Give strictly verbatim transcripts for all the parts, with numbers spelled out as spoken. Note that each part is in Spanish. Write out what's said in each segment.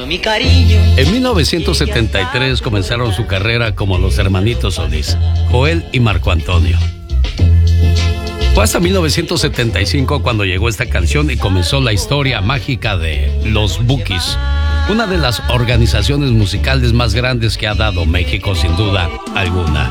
mi cariño. En mil novecientos setenta y tres comenzaron su carrera como los hermanitos Solís, Joel y Marco Antonio. Fue hasta mil novecientos setenta y cinco cuando llegó esta canción y comenzó la historia mágica de Los Bukis, una de las organizaciones musicales más grandes que ha dado México, sin duda alguna.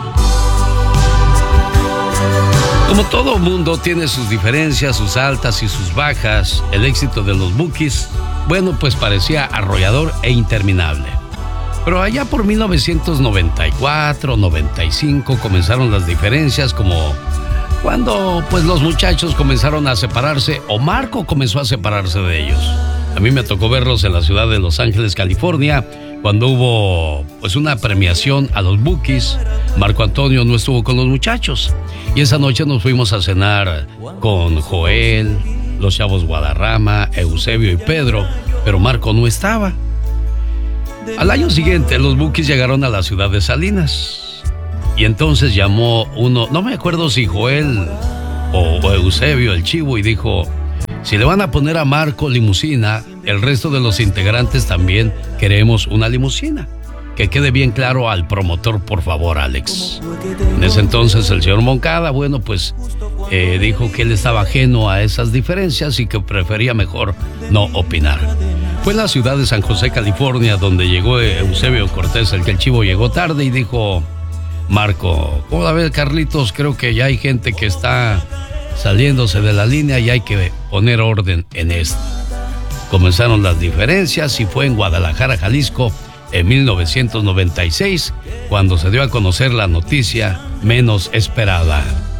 Como todo mundo tiene sus diferencias, sus altas y sus bajas, el éxito de Los Bukis, bueno, pues parecía arrollador e interminable. Pero allá por mil novecientos noventa y cuatro, noventa y cinco comenzaron las diferencias, como cuando pues los muchachos comenzaron a separarse o Marco comenzó a separarse de ellos. A mí me tocó verlos en la ciudad de Los Ángeles, California, cuando hubo pues una premiación a los Bukis. Marco Antonio no estuvo con los muchachos y esa noche nos fuimos a cenar con Joel, los chavos Guadarrama, Eusebio y Pedro, pero Marco no estaba. Al año siguiente los Bukis llegaron a la ciudad de Salinas. Y entonces llamó uno, no me acuerdo si Joel o, o Eusebio, el chivo, y dijo, si le van a poner a Marco limusina, el resto de los integrantes también queremos una limusina. Que quede bien claro al promotor, por favor, Alex. En ese entonces el señor Moncada, bueno, pues eh, dijo que él estaba ajeno a esas diferencias y que prefería mejor no opinar. Fue en la ciudad de San José, California, donde llegó Eusebio Cortés, el que el chivo llegó tarde, y dijo, Marco, ¿cómo la ves, Carlitos? Creo que ya hay gente que está saliéndose de la línea y hay que poner orden en esto. Comenzaron las diferencias y fue en Guadalajara, Jalisco, en mil novecientos noventa y seis, cuando se dio a conocer la noticia menos esperada.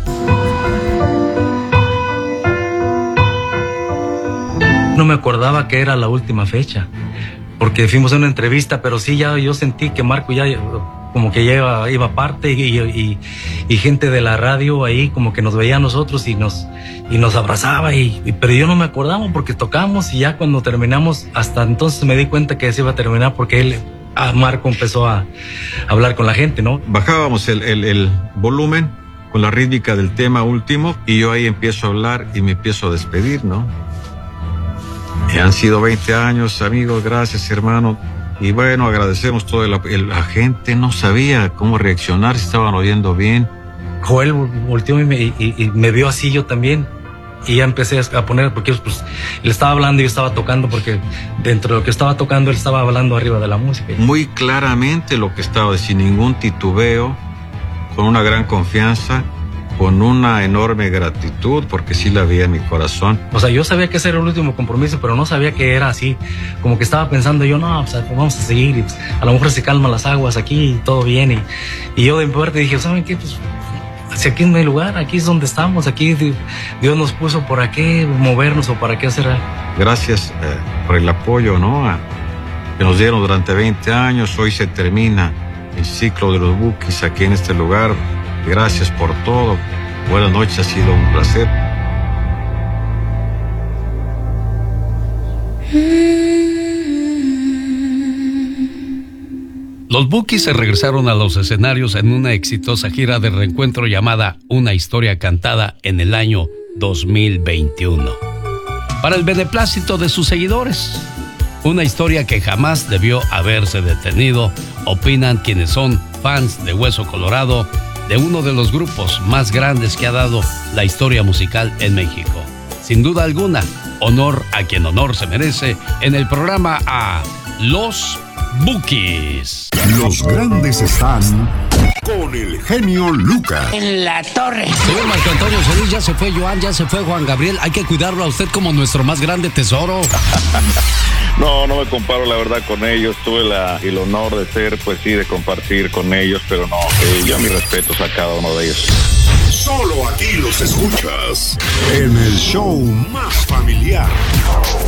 No me acordaba que era la última fecha, porque fuimos a una entrevista, pero sí, ya yo sentí que Marco ya como que ya iba, iba aparte y, y, y gente de la radio ahí como que nos veía a nosotros y nos, y nos abrazaba, y, y, pero yo no me acordaba porque tocamos y ya cuando terminamos, hasta entonces me di cuenta que se iba a terminar porque él, a Marco empezó a, a hablar con la gente, ¿no? Bajábamos el, el, el volumen con la rítmica del tema último y yo ahí empiezo a hablar y me empiezo a despedir, ¿no? Y han sido veinte años, amigos, gracias, hermano. Y bueno, agradecemos todo. La, la gente no sabía cómo reaccionar, si estaban oyendo bien. Joel volteó y me, y, y me vio así, yo también. Y ya empecé a poner, porque pues, él estaba hablando y yo estaba tocando, porque dentro de lo que estaba tocando, él estaba hablando arriba de la música. Muy claramente lo que estaba, sin ningún titubeo, con una gran confianza, con una enorme gratitud, porque sí la vi en mi corazón. O sea, yo sabía que ese era el último compromiso, pero no sabía que era así. Como que estaba pensando yo, no, pues vamos a seguir, y pues, a lo mejor se calman las aguas aquí y todo bien. Y, y yo de mi parte dije, ¿saben qué? Pues si aquí no hay lugar, aquí es donde estamos, aquí Dios nos puso por qué movernos o para qué hacer algo. Gracias eh, por el apoyo, ¿no? A, que nos dieron durante veinte años. Hoy se termina el ciclo de los Bukis aquí en este lugar. Gracias por todo. Buenas noches, ha sido un placer. Los Bukis se regresaron a los escenarios en una exitosa gira de reencuentro llamada Una Historia Cantada en el año dos mil veintiuno. Para el beneplácito de sus seguidores, una historia que jamás debió haberse detenido, opinan quienes son fans de Hueso Colorado, de uno de los grupos más grandes que ha dado la historia musical en México. Sin duda alguna, honor a quien honor se merece en el programa a Los Bukis. Los grandes están con el genio Lucas. En la torre. Señor Marco Antonio Solís, ya se fue Joan, ya se fue Juan Gabriel. Hay que cuidarlo a usted como nuestro más grande tesoro. No, no me comparo la verdad con ellos. Tuve la, el honor de ser, pues sí, de compartir con ellos, pero no, eh, yo mis respetos a cada uno de ellos. Solo aquí los escuchas en el show más familiar.